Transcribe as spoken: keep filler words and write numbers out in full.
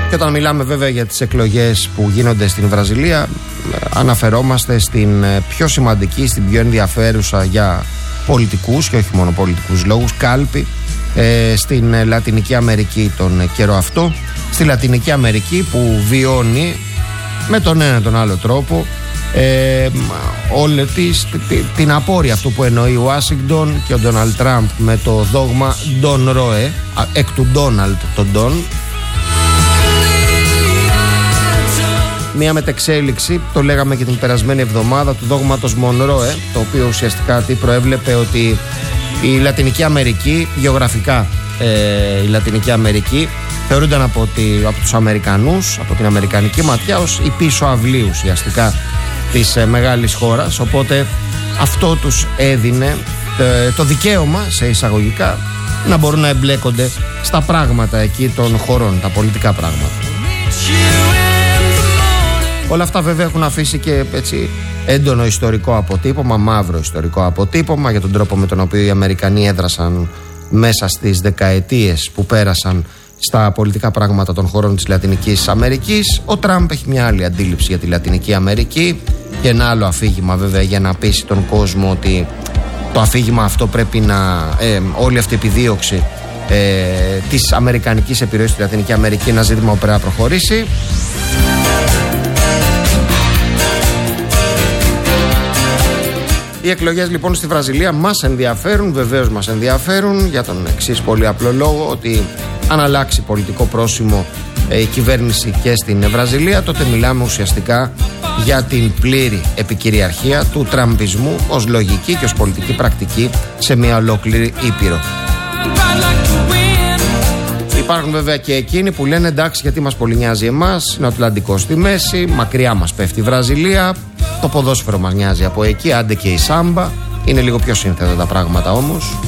Και όταν μιλάμε βέβαια για τις εκλογές που γίνονται στην Βραζιλία, αναφερόμαστε στην πιο σημαντική, στην πιο ενδιαφέρουσα για πολιτικούς και όχι μόνο πολιτικούς λόγους κάλπη ε, στην Λατινική Αμερική τον καιρό αυτό. Στη Λατινική Αμερική που βιώνει με τον ένα τον άλλο τρόπο ε, όλη της, την απόρρεια αυτού που εννοεί ο Ουάσιγκτον και ο Ντόναλντ Τραμπ με το δόγμα Don Roe, εκ του Ντόναλντ τον Don. Μία μετεξέλιξη, το λέγαμε και την περασμένη εβδομάδα, του δόγματος Μονρόε, το οποίο ουσιαστικά τι προέβλεπε ότι η Λατινική Αμερική, γεωγραφικά ε, η Λατινική Αμερική, θεωρούνταν από, τη, από τους Αμερικανούς, από την αμερικανική ματιά, ως η πίσω αυλή ουσιαστικά της ε, μεγάλης χώρας. Οπότε αυτό τους έδινε ε, το δικαίωμα, σε εισαγωγικά, να μπορούν να εμπλέκονται στα πράγματα εκεί των χωρών, τα πολιτικά πράγματα. Όλα αυτά βέβαια έχουν αφήσει και έτσι έντονο ιστορικό αποτύπωμα, μαύρο ιστορικό αποτύπωμα για τον τρόπο με τον οποίο οι Αμερικανοί έδρασαν μέσα στις δεκαετίες που πέρασαν στα πολιτικά πράγματα των χωρών της Λατινικής Αμερικής. Ο Τραμπ έχει μια άλλη αντίληψη για τη Λατινική Αμερική και ένα άλλο αφήγημα βέβαια για να πείσει τον κόσμο ότι το αφήγημα αυτό πρέπει να, ε, όλη αυτή η επιδίωξη ε, της αμερικανικής επιρροής στη Λατινική Αμερική, ένα ζήτημα που πρέπει να προχωρήσει. Οι εκλογές λοιπόν στη Βραζιλία μας ενδιαφέρουν, βεβαίως μας ενδιαφέρουν για τον εξής πολύ απλό λόγο, ότι αν αλλάξει πολιτικό πρόσημο ε, η κυβέρνηση και στην Βραζιλία, τότε μιλάμε ουσιαστικά για την πλήρη επικυριαρχία του τραμπισμού ως λογική και ως πολιτική πρακτική σε μια ολόκληρη ήπειρο. Υπάρχουν βέβαια και εκείνοι που λένε εντάξει, γιατί μας πολύ νοιάζει εμάς, είναι ο Ατλαντικός στη μέση, μακριά μας πέφτει η Βραζιλία, το ποδόσφαιρο μας νοιάζει από εκεί, άντε και η σάμπα, είναι λίγο πιο σύνθετα τα πράγματα όμως.